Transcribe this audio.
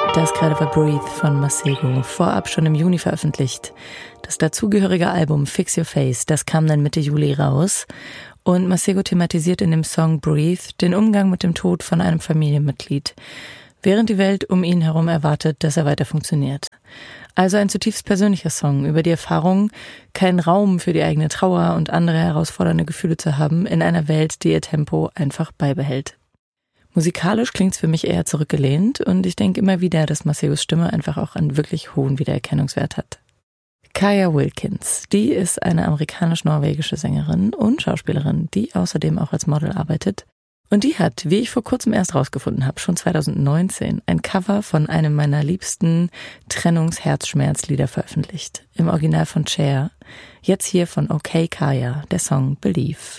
Das gerade war Breathe von Masego, vorab schon im Juni veröffentlicht. Das dazugehörige Album Fix Your Face, das kam dann Mitte Juli raus. Und Masego thematisiert in dem Song Breathe den Umgang mit dem Tod von einem Familienmitglied, während die Welt um ihn herum erwartet, dass er weiter funktioniert. Also ein zutiefst persönlicher Song über die Erfahrung, keinen Raum für die eigene Trauer und andere herausfordernde Gefühle zu haben in einer Welt, die ihr Tempo einfach beibehält. Musikalisch klingt's für mich eher zurückgelehnt und ich denke immer wieder, dass Masegos Stimme einfach auch einen wirklich hohen Wiedererkennungswert hat. Kaya Wilkins, die ist eine amerikanisch-norwegische Sängerin und Schauspielerin, die außerdem auch als Model arbeitet. Und die hat, wie ich vor kurzem erst rausgefunden habe, schon 2019 ein Cover von einem meiner liebsten Trennungs-Herzschmerzlieder veröffentlicht. Im Original von Cher. Jetzt hier von OK Kaya, der Song Believe.